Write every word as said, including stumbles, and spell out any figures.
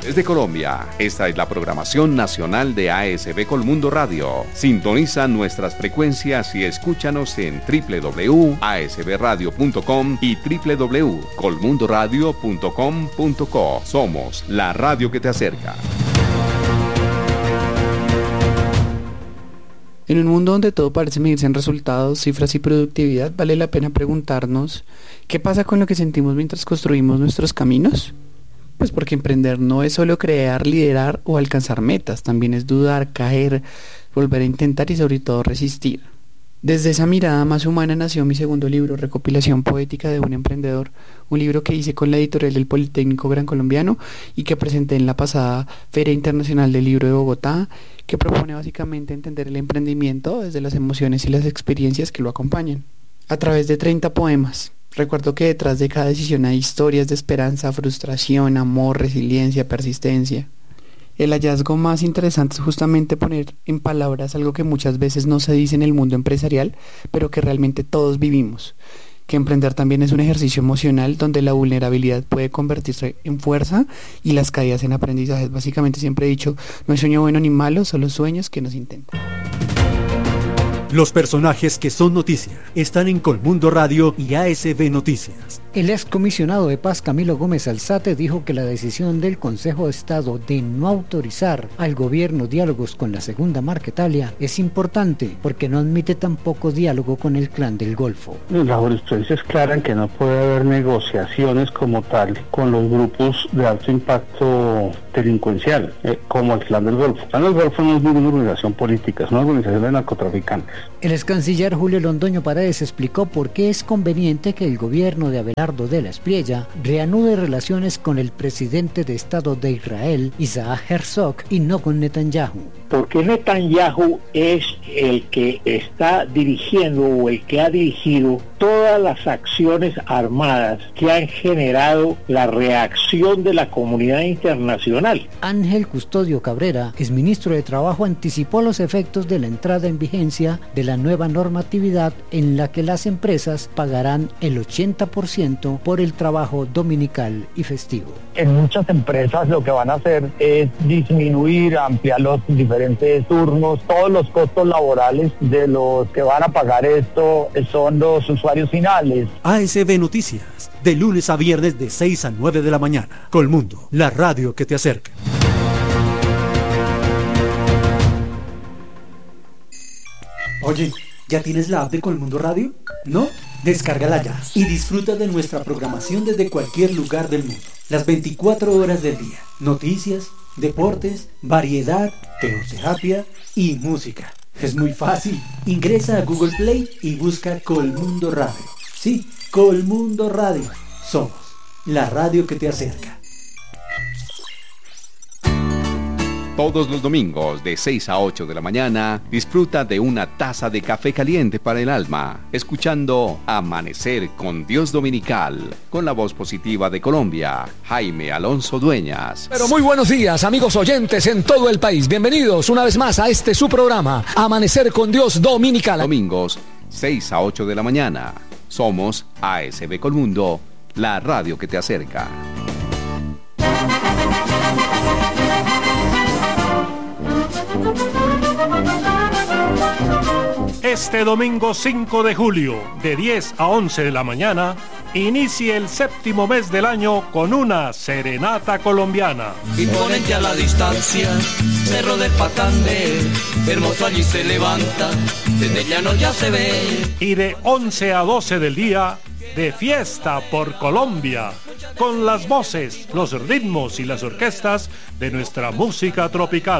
Desde Colombia, esta es la programación nacional de A S B Colmundo Radio. Sintoniza nuestras frecuencias y escúchanos en doble u doble u doble u punto a s b radio punto com y doble u doble u doble u punto colmundo radio punto com punto co. Somos la radio que te acerca. En un mundo donde todo parece medirse en resultados, cifras y productividad, vale la pena preguntarnos ¿qué pasa con lo que sentimos mientras construimos nuestros caminos? Pues porque emprender no es solo crear, liderar o alcanzar metas, también es dudar, caer, volver a intentar y sobre todo resistir. Desde esa mirada más humana nació mi segundo libro, Recopilación Poética de un Emprendedor, un libro que hice con la editorial del Politécnico Gran Colombiano y que presenté en la pasada Feria Internacional del Libro de Bogotá, que propone básicamente entender el emprendimiento desde las emociones y las experiencias que lo acompañan, a través de treinta poemas. Recuerdo que detrás de cada decisión hay historias de esperanza, frustración, amor, resiliencia, persistencia. El hallazgo más interesante es justamente poner en palabras algo que muchas veces no se dice en el mundo empresarial, pero que realmente todos vivimos. Que emprender también es un ejercicio emocional donde la vulnerabilidad puede convertirse en fuerza y las caídas en aprendizajes. Básicamente siempre he dicho, no hay sueño bueno ni malo, solo sueños que nos intentan. Los personajes que son noticia están en Colmundo Radio y A S B Noticias. El excomisionado de Paz Camilo Gómez Alzate dijo que la decisión del Consejo de Estado de no autorizar al gobierno diálogos con la Segunda Marquetalia es importante porque no admite tampoco diálogo con el Clan del Golfo. La jurisprudencia es clara en que no puede haber negociaciones como tal con los grupos de alto impacto delincuencial, eh, como el Clan del Golfo. El Clan del Golfo no es ninguna organización política, es una organización de narcotraficantes. El ex canciller Julio Londoño Paredes explicó por qué es conveniente que el gobierno de Abelardo de la Espriella reanude relaciones con el presidente de Estado de Israel, Isaac Herzog, y no con Netanyahu. Porque Netanyahu es el que está dirigiendo o el que ha dirigido todas las acciones armadas que han generado la reacción de la comunidad internacional. Ángel Custodio Cabrera, exministro de Trabajo, anticipó los efectos de la entrada en vigencia de la nueva normatividad en la que las empresas pagarán el ochenta por ciento por el trabajo dominical y festivo. En muchas empresas lo que van a hacer es disminuir, ampliar los diferentes turnos, todos los costos laborales de los que van a pagar esto son los usuarios finales. A S B Noticias, de lunes a viernes de seis a nueve de la mañana. Colmundo, la radio que te acerca. Oye, ¿ya tienes la app de Colmundo Radio? ¿No? Descárgala ya y disfruta de nuestra programación desde cualquier lugar del mundo. Las veinticuatro horas del día. Noticias, deportes, variedad, teoterapia y música. Es muy fácil. Ingresa a Google Play y busca Colmundo Radio. Sí, Colmundo Radio. Somos la radio que te acerca. Todos los domingos de seis a ocho de la mañana, disfruta de una taza de café caliente para el alma, escuchando Amanecer con Dios Dominical, con la voz positiva de Colombia, Jaime Alonso Dueñas. Pero muy buenos días, amigos oyentes en todo el país. Bienvenidos una vez más a este su programa, Amanecer con Dios Dominical. Domingos, seis a ocho de la mañana. Somos A S B Colmundo, la radio que te acerca. Este domingo cinco de julio, de diez a once de la mañana, inicie el séptimo mes del año con una serenata colombiana. Imponente a la distancia, Cerro del Pacande, hermoso allí se levanta, desde el llano ya se ve. Y de once a doce del día, de fiesta por Colombia, con las voces, los ritmos y las orquestas de nuestra música tropical.